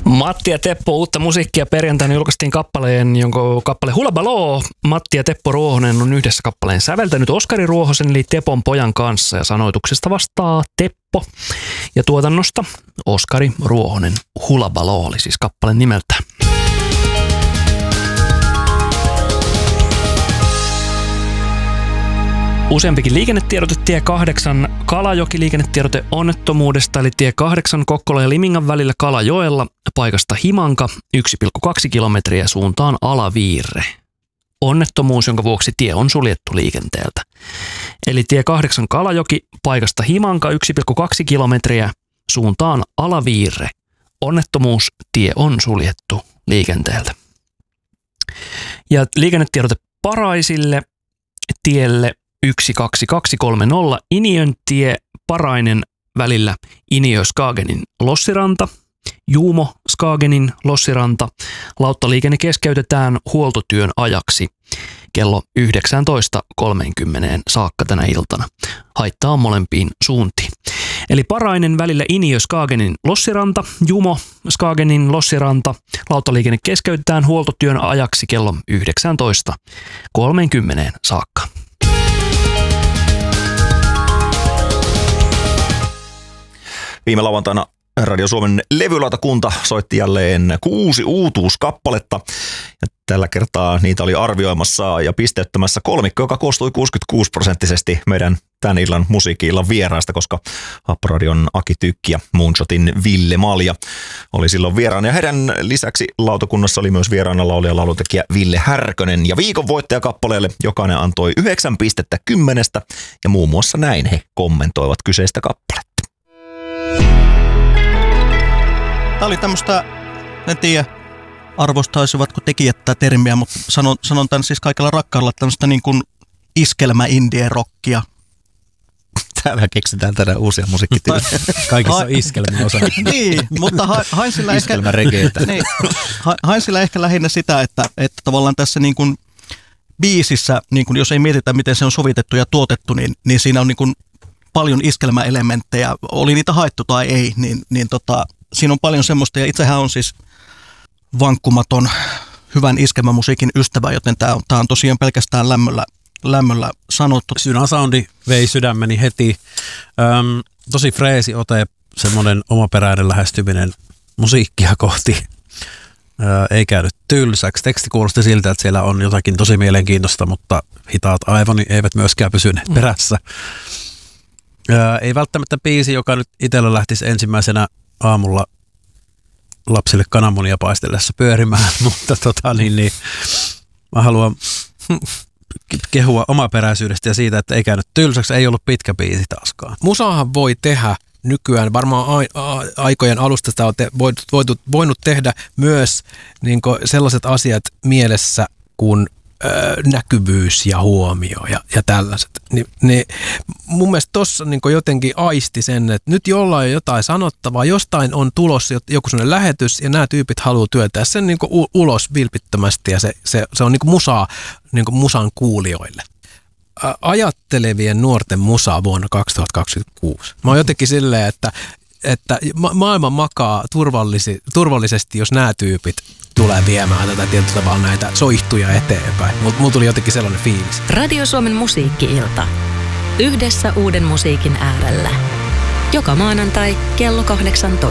Matti ja Teppo, uutta musiikkia perjantaina julkaistiin kappale Hula Baloo. Matti ja Teppo Ruohonen on yhdessä kappaleen säveltänyt Oskari Ruohosen eli Tepon pojan kanssa ja sanoituksesta vastaa Teppo. Ja tuotannosta Oskari Ruohonen. Hula Baloo oli siis kappaleen nimeltä. Useampikin liikennetiedote, tie 8 Kalajoki liikennetiedote onnettomuudesta, eli tie 8 Kokkola ja Limingan välillä Kalajoella, paikasta Himanka 1,2 kilometriä suuntaan Alaviirre. Onnettomuus, jonka vuoksi tie on suljettu liikenteeltä. Eli tie 8 Kalajoki, paikasta Himanka 1,2 kilometriä suuntaan Alaviirre. Onnettomuus, tie on suljettu liikenteeltä. Ja liikennetiedote Paraisille tielle 12230 Iniöntie Parainen välillä Iniö-Skagenin Lossiranta, Juumo Skagenin Lossiranta. Lauttaliikenne keskeytetään huoltotyön ajaksi kello 19.30 saakka tänä iltana. Haittaa on molempiin suuntiin. Eli Parainen välillä Iniö-Skagenin Lossiranta, Jumo Skagenin Lossiranta. Lauttaliikenne keskeytetään huoltotyön ajaksi kello 19.30 saakka. Viime lauantaina Radio Suomen levylautakunta soitti jälleen 6 uutuuskappaletta. Ja tällä kertaa niitä oli arvioimassa ja pisteyttämässä kolmikko, joka koostui 66% meidän tämän illan musiikki-illan vieraista, koska Happoradion Aki Tykki ja Moonshotin Ville Malja oli silloin vieraana. Ja heidän lisäksi lautakunnassa oli myös vieraana laulija ja laulutekijä Ville Härkönen. Ja viikon voittajakappaleelle jokainen antoi 9 pistettä 10 ja muun muassa näin he kommentoivat kyseistä kappaletta. Tämä oli tämmöistä, en tiedä arvostaisivatko tekijät tätä termiä, mutta sanon tämän siis kaikella rakkaudella tämmöistä niin kuin iskelmä-indie-rockia. Täällä keksitään tänään uusia musiikkityötä. Kaikissa on iskelmäosa. Niin, mutta hain sillä ehkä lähinnä sitä, että tavallaan tässä niin kuin biisissä, niin kuin jos ei mietitä miten se on sovitettu ja tuotettu, niin siinä on niin kuin paljon iskelmäelementtejä, oli niitä haettu tai ei, niin siinä on paljon semmoista, ja itsehän on siis vankkumaton hyvän iskelmämusiikin ystävä, joten tämä on tosiaan pelkästään lämmöllä sanottu. Synä-soundi vei sydämeni heti. Tosi freesi ote, semmoinen omaperäinen lähestyminen musiikkia kohti. Ei käynyt tylsäksi. Teksti kuulosti siltä, että siellä on jotakin tosi mielenkiintoista, mutta hitaat aivoni eivät myöskään pysyneet perässä. Ei välttämättä biisi, joka nyt itsellä lähtisi ensimmäisenä aamulla lapsille kananmunia paistellessa pyörimään, mutta mä haluan kehua omaperäisyydestä ja siitä, että ei käynyt tylsäksi, ei ollut pitkä biisi taaskaan. Musaahan voi tehdä nykyään, varmaan aikojen alusta sitä on voinut tehdä myös niin sellaiset asiat mielessä kuin näkyvyys ja huomio ja tällaiset. Niin mun mielestä tossa niin jotenkin aisti sen, että nyt jollain on jotain sanottavaa, jostain on tulossa joku sellainen lähetys ja nämä tyypit haluaa työntää sen niin ulos vilpittömästi ja se on niin musaa niin musan kuulijoille. Ajattelevien nuorten musaa vuonna 2026. Mä oon jotenkin silleen, että maailma makaa turvallisesti, jos nämä tyypit tulee viemään tätä tietyllä tavalla näitä soihtuja eteenpäin. Mulla tuli jotenkin sellainen fiilis. Radio Suomen musiikki-ilta. Yhdessä uuden musiikin äärellä. Joka maanantai kello 18.